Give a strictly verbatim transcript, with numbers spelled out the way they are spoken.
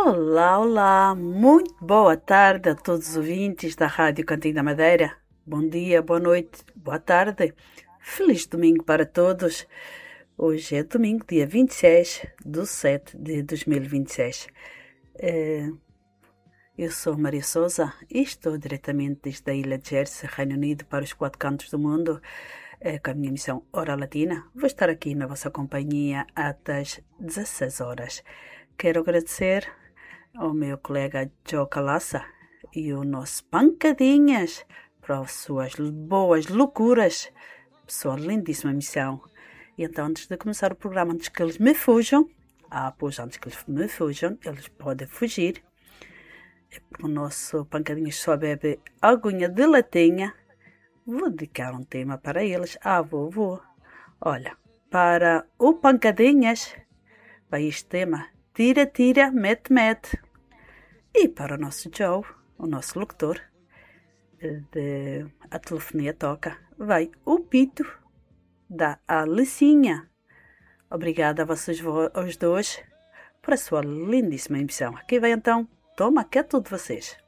Olá, olá, muito boa tarde a todos os ouvintes da Rádio Cantinho da Madeira. Bom dia, boa noite, boa tarde. Feliz domingo para todos. Hoje é domingo, dia vinte e seis de setembro de dois mil e vinte e seis. É, eu sou Maria Souza e estou diretamente desde a Ilha de Jersey, Reino Unido, para os quatro cantos do mundo, é, com a minha missão Hora Latina. Vou estar aqui na vossa companhia até as dezesseis horas. Quero agradecer ao meu colega Joe Calassa e o nosso Pancadinhas para as suas boas loucuras. Pessoa, lindíssima missão. E então, antes de começar o programa, antes que eles me fujam, ah, pois antes que eles me fujam, eles podem fugir. O nosso Pancadinhas só bebe aguinha de latinha. Vou dedicar um tema para eles. Ah, vou, vou. Olha, para o Pancadinhas, para este tema, tira, tira, mete, mete. E para o nosso Joe, o nosso locutor, de A Telefonia Toca, vai o pito da Alicinha. Obrigada a vocês os dois por a sua lindíssima emissão. Aqui vai então, toma, que é tudo de vocês.